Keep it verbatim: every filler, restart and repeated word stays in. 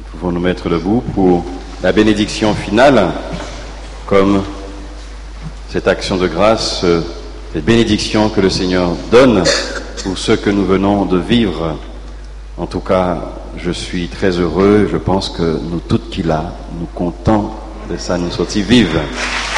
Nous pouvons nous mettre debout pour la bénédiction finale, comme cette action de grâce, cette bénédiction que le Seigneur donne pour ce que nous venons de vivre. En tout cas, je suis très heureux, je pense que nous toutes qui là, nous comptons de ça, nous sortis vives.